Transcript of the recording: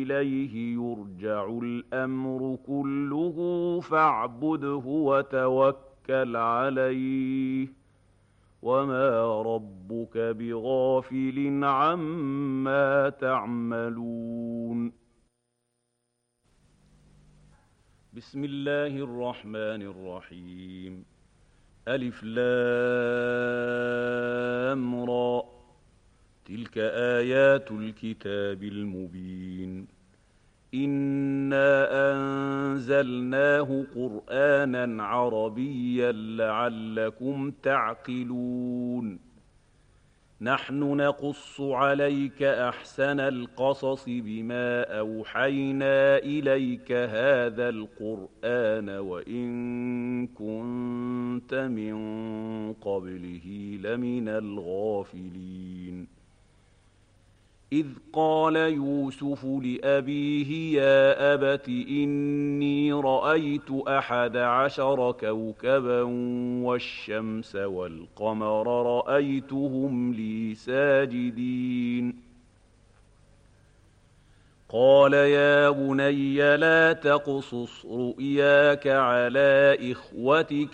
إليه يرجع الأمر كله فاعبده وتوكل عليه وما ربك بغافل عما تعملون. بسم الله الرحمن الرحيم. ألف لام را، تلك آيات الكتاب المبين. إنا أنزلناه قرآنا عربيا لعلكم تعقلون. نحن نقص عليك أحسن القصص بما أوحينا إليك هذا القرآن وإن كنت من قبله لمن الغافلين. إذ قال يوسف لأبيه يا أبت إني رأيت 11 كوكبا والشمس والقمر رأيتهم لي ساجدين. قال يا بني لا تقصص رؤياك على إخوتك